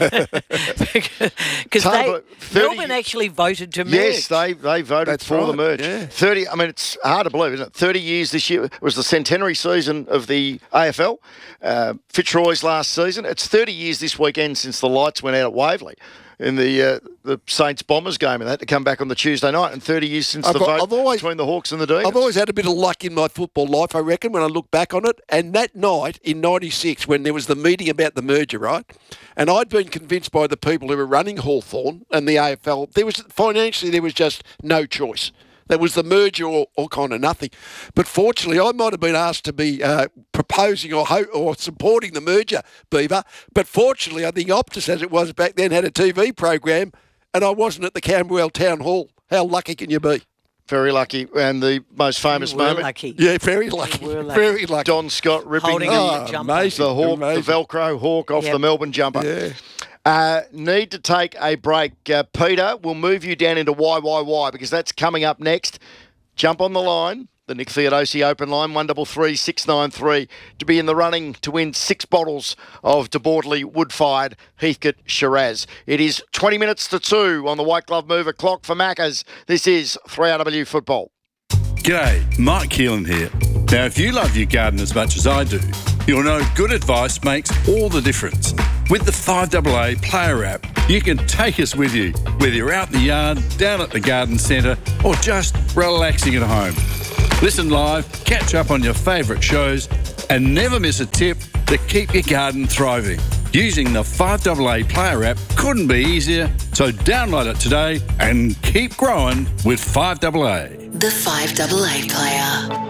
Because Melbourne actually voted to merge. Yes, they voted the merge. Yeah. 30. I mean, it's hard to believe, isn't it? 30 years this year. It was the centenary season of the AFL. Fitzroy's last season. It's 30 years this weekend since the lights went out at Waverley in the Saints Bombers game, and they had to come back on the Tuesday night, and 30 years since between the Hawks and the Demons. I've always had a bit of luck in my football life, I reckon, when I look back on it. And that night in 96, when there was the meeting about the merger, right, and I'd been convinced by the people who were running Hawthorn and the AFL, there was just no choice. There was the merger or kind of nothing. But fortunately, I might have been asked to be proposing or supporting the merger, Beaver. But fortunately, I think Optus, as it was back then, had a TV program, and I wasn't at the Camberwell Town Hall. How lucky can you be? Very lucky. And the most famous moment. Lucky. Yeah, very lucky. Very lucky. Don Scott ripping Holding up the jumper. amazing. the hawk, amazing. the Velcro hawk off the Melbourne jumper. Yeah. Need to take a break. Peter, we'll move you down into YYY because that's coming up next. Jump on the line, the Nick Theodosi open line, 133 693, to be in the running to win 6 bottles of DeBortley wood-fired Heathcote Shiraz. It is 20 minutes to 2 on the White Glove Mover clock for Maccas. This is 3RW Football. G'day, Mike Keelan here. Now, if you love your garden as much as I do, you'll know good advice makes all the difference. With the 5AA Player app, you can take us with you, whether you're out in the yard, down at the garden centre, or just relaxing at home. Listen live, catch up on your favourite shows, and never miss a tip to keep your garden thriving. Using the 5AA Player app couldn't be easier, so download it today and keep growing with 5AA. The 5AA Player.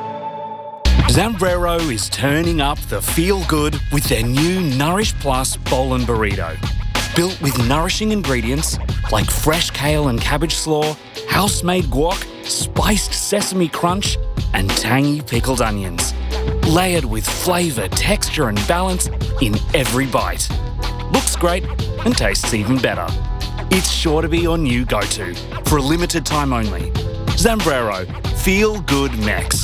Zambrero is turning up the feel-good with their new Nourish Plus Bowl and Burrito. Built with nourishing ingredients like fresh kale and cabbage slaw, house-made guac, spiced sesame crunch, and tangy pickled onions. Layered with flavour, texture and balance in every bite. Looks great and tastes even better. It's sure to be your new go-to for a limited time only. Zambrero, feel good Mex.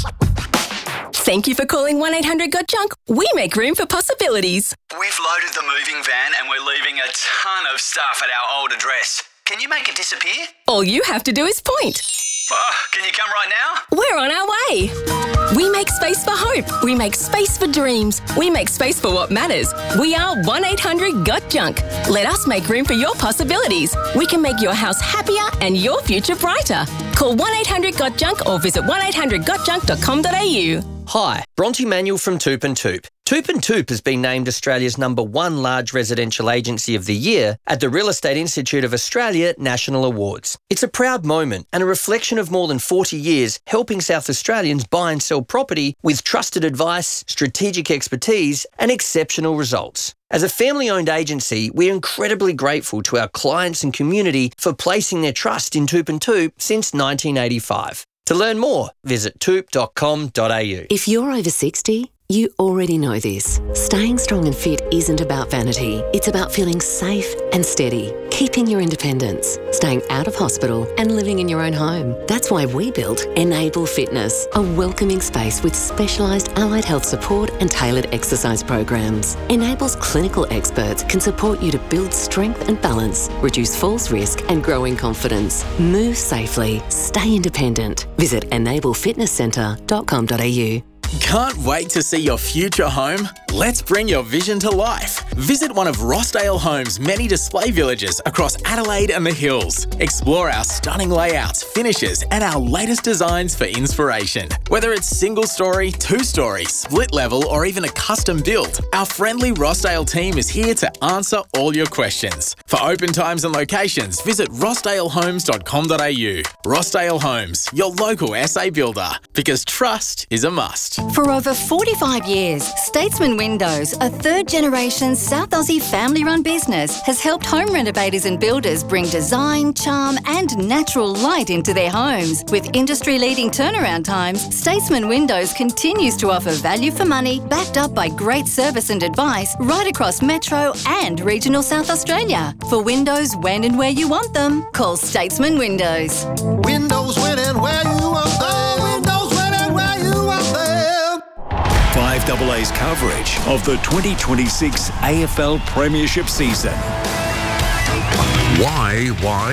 Thank you for calling 1-800-GOT-JUNK. We make room for possibilities. We've loaded the moving van and we're leaving a ton of stuff at our old address. Can you make it disappear? All you have to do is point. Can you come right now? We're on our way. We make space for hope. We make space for dreams. We make space for what matters. We are 1-800-GOT-JUNK. Let us make room for your possibilities. We can make your house happier and your future brighter. Call 1-800-GOT-JUNK or visit 1-800-GOTJUNK.com.au. Hi, Bronte Manuel from Toop and Toop. Toop and Toop has been named Australia's #1 large residential agency of the year at the Real Estate Institute of Australia National Awards. It's a proud moment and a reflection of more than 40 years helping South Australians buy and sell property with trusted advice, strategic expertise and exceptional results. As a family-owned agency, we're incredibly grateful to our clients and community for placing their trust in Toop and Toop since 1985. To learn more, visit toop.com.au. If you're over 60, you already know this. Staying strong and fit isn't about vanity. It's about feeling safe and steady, keeping your independence, staying out of hospital and living in your own home. That's why we built Enable Fitness, a welcoming space with specialised allied health support and tailored exercise programs. Enable's clinical experts can support you to build strength and balance, reduce falls risk and grow in confidence. Move safely, stay independent. Visit enablefitnesscentre.com.au. Can't wait to see your future home? Let's bring your vision to life. Visit one of Rossdale Homes' many display villages across Adelaide and the Hills. Explore our stunning layouts, finishes, and our latest designs for inspiration. Whether it's single story, 2-story, split level, or even a custom build, our friendly Rossdale team is here to answer all your questions. For open times and locations, visit rossdalehomes.com.au. Rossdale Homes, your local SA builder, because trust is a must. For over 45 years, Statesman Windows, a third-generation South Aussie family-run business, has helped home renovators and builders bring design, charm and natural light into their homes. With industry-leading turnaround times, Statesman Windows continues to offer value for money, backed up by great service and advice right across Metro and regional South Australia. For windows when and where you want them, call Statesman Windows. Windows when and where you want them. Windows when and where you want them. 5AA's coverage of the 2026 AFL Premiership season. Why?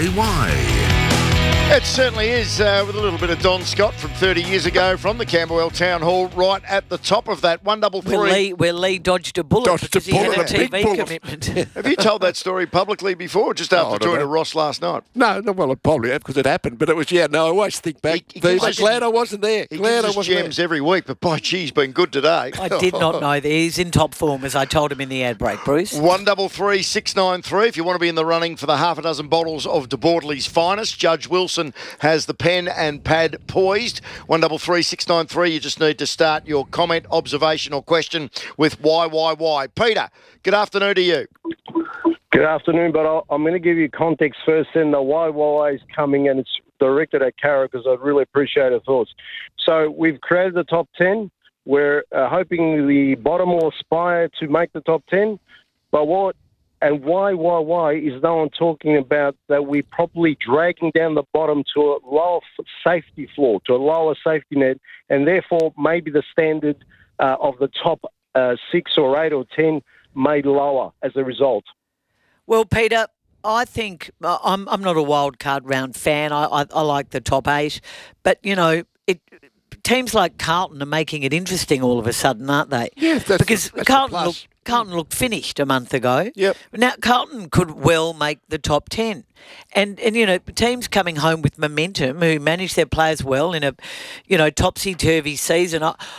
It certainly is, with a little bit of Don Scott from 30 years ago from the Camberwell Town Hall, right at the top of that 133. Where Lee dodged a bullet because he had a TV commitment. Have you told that story publicly before, or just after talking to Ross last night? No, well, I probably have because it happened, but it was, I always think back. I'm glad I wasn't there. He Glad I gives us wasn't gems there. every week, but by gee, he's been good today. I did not know that. He's in top form, as I told him in the ad break, Bruce. 133 693. If you want to be in the running for the half a dozen bottles of DeBortley's finest, Judge Wilson has the pen and pad poised. 133 693. You just need to start your comment, observation, or question with why. Peter, good afternoon to you. Good afternoon, but I'm going to give you context first. Then the why is coming, and it's directed at Cara because I'd really appreciate her thoughts. So we've created the top 10. We're hoping the bottom will aspire to make the top 10. But why is no one talking about that we're probably dragging down the bottom to a lower safety floor, to a lower safety net, and therefore maybe the standard of the top 6 or 8 or 10 made lower as a result. Well, Peter, I think I'm not a wild card round fan. I like the top 8, but teams like Carlton are making it interesting all of a sudden, aren't they? Yeah, because Carlton looked finished a month ago. Yep. Now Carlton could well make the top 10, and teams coming home with momentum who manage their players well in a topsy-turvy season.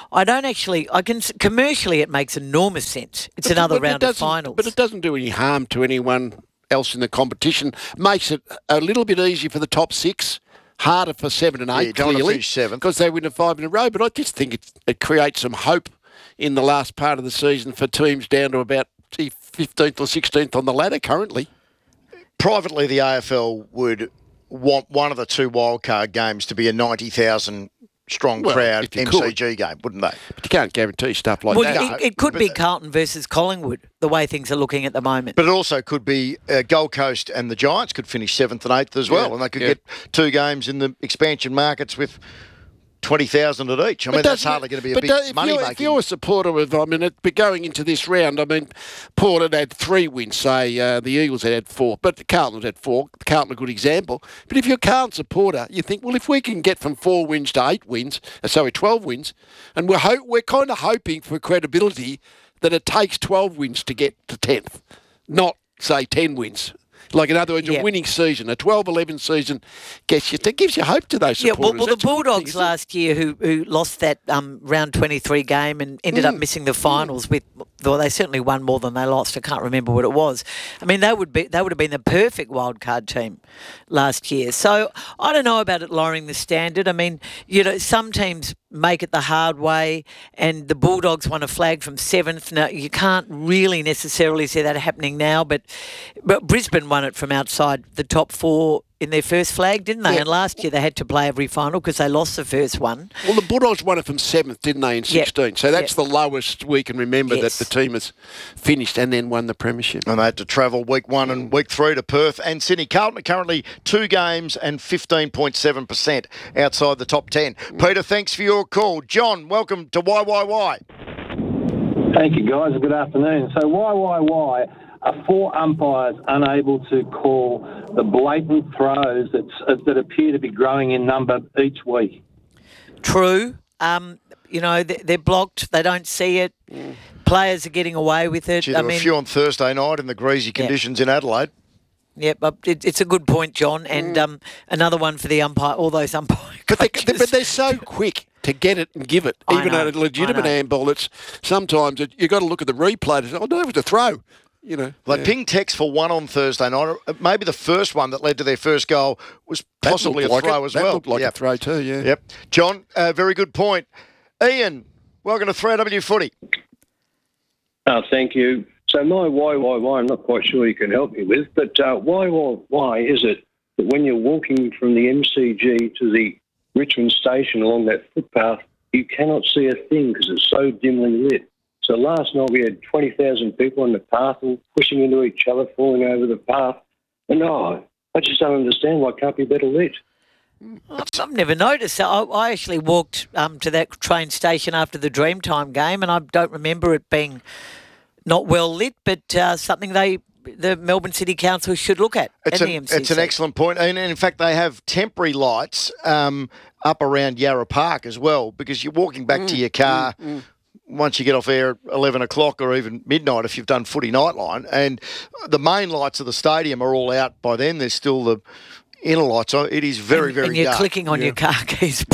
Commercially it makes enormous sense. It's another round of finals, but it doesn't do any harm to anyone else in the competition. Makes it a little bit easier for the top 6. Harder for 7 and 8, clearly, because they win 5 in a row. But I just think it creates some hope in the last part of the season for teams down to about 15th or 16th on the ladder currently. Privately, the AFL would want one of the 2 wildcard games to be a 90,000 strong crowd MCG game, wouldn't they? But you can't guarantee stuff like that. It could be Carlton versus Collingwood, the way things are looking at the moment. But it also could be Gold Coast and the Giants could finish 7th and 8th as well, and they could get 2 games in the expansion markets with 20,000 at each. I mean, that's hardly going to be a big money-making. If you're a supporter of, but going into this round, Port had 3 wins, say, the Eagles had 4, but Carlton had 4. Carlton a good example. But if you're a Carlton supporter, you think, well, if we can get from 4 wins to 8 wins, 12 wins, and we're kind of hoping for credibility that it takes 12 wins to get to 10th, not, say, 10 wins. Like, in other words, a winning season, a 12-11 season gives you hope to those supporters. Well, the Bulldogs last year who lost that round 23 game and ended up missing the finals they certainly won more than they lost. I can't remember what it was. I mean, they would have been the perfect wildcard team last year. So I don't know about it lowering the standard. I mean, some teams make it the hard way, and the Bulldogs won a flag from 7th. Now, you can't really necessarily see that happening now, but Brisbane won it from outside the top 4 in their first flag, didn't they? Yeah. And last year they had to play every final because they lost the first one. Well, the Bulldogs won it from 7th, didn't they, in 16? Yep. So that's the lowest we can remember that the team has finished and then won the premiership. And they had to travel week 1 and week 3 to Perth and Sydney. Carlton are currently 2 games and 15.7% outside the top 10. Peter, thanks for your call. John, welcome to YYY. Thank you, guys. Good afternoon. So YYY are 4 umpires unable to call the blatant throws that appear to be growing in number each week. True. They're blocked. They don't see it. Players are getting away with it. There were a few on Thursday night in the greasy conditions in Adelaide. Yep, it's a good point, John. And another one for the umpire, all those umpire coaches. But they're so quick to get it and give it. Even a legitimate handball, it's sometimes you've got to look at the replay to say, oh, no, it was a throw. Ping text for 1 on Thursday night. Maybe the first one that led to their first goal was possibly a throw as well. That looked like a throw too, yeah. Yep. John, very good point. Ian, welcome to 3AW Footy. Thank you. So my why, I'm not quite sure you can help me with, but why is it that when you're walking from the MCG to the Richmond station along that footpath, you cannot see a thing because it's so dimly lit? So last night we had 20,000 people on the path all pushing into each other, falling over the path. And I just don't understand why it can't be better lit. I've never noticed. I actually walked to that train station after the Dreamtime game, and I don't remember it being not well lit, but something the Melbourne City Council should look at the MCC. It's an excellent point. And in fact, they have temporary lights up around Yarra Park as well, because you're walking back to your car once you get off air at 11 o'clock or even midnight if you've done Footy Nightline. And the main lights of the stadium are all out by then. There's still the inner lights on. It is very, very dark. And you're clicking on your car keys,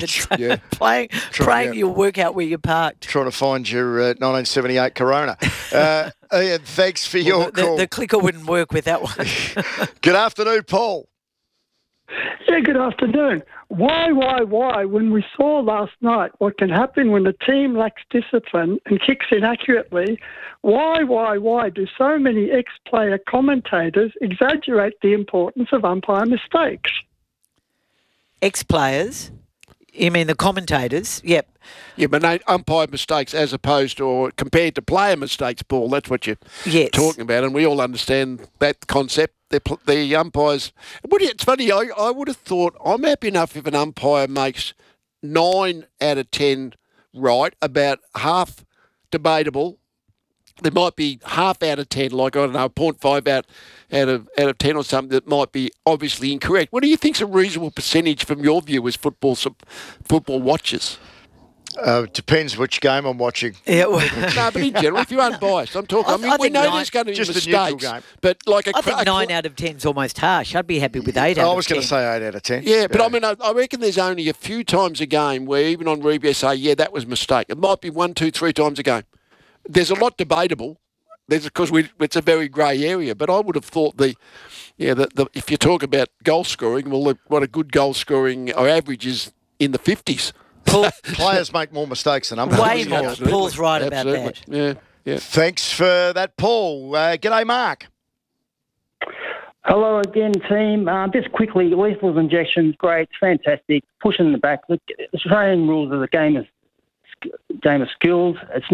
praying you'll work out where you're parked. Trying to find your 1978 Corona. Ian, thanks for your call. The clicker wouldn't work with that one. Good afternoon, Paul. Yeah, good afternoon. Why, when we saw last night what can happen when the team lacks discipline and kicks inaccurately, why do so many ex-player commentators exaggerate the importance of umpire mistakes? Ex-players? You mean the commentators? Yep. Yeah, but no, umpire mistakes as opposed to or compared to player mistakes, Paul. That's what you're talking about, and we all understand that concept. The umpires. It's funny. I would have thought I'm happy enough if an umpire makes 9 out of 10 right, about half debatable. There might be half out of 10, like, I don't know, 0.5 out of 10 or something that might be obviously incorrect. What do you think's a reasonable percentage from your view as football watchers? Depends which game I'm watching. Yeah, no, but in general, if you're unbiased, I'm talking. I mean, we know there's going to be mistakes, but like I think 9 out of 10 is almost harsh. I'd be happy with 8 out of 10. I was going to say 8 out of 10. Yeah, but I mean, I reckon there's only a few times a game where even on review say, yeah, that was a mistake. It might be 1, 2, 3 times a game. There's a lot debatable. Because it's a very grey area, but I would have thought if you talk about goal scoring, well, what a good goal scoring or average is in the 50s. Players make more mistakes than umpires. Way more. Absolutely. Paul's right about that. Yeah. Thanks for that, Paul. G'day, Mark. Hello again, team. Just quickly, lethal injections, great, fantastic. Pushing the back. The Australian rules of the game of skills. It's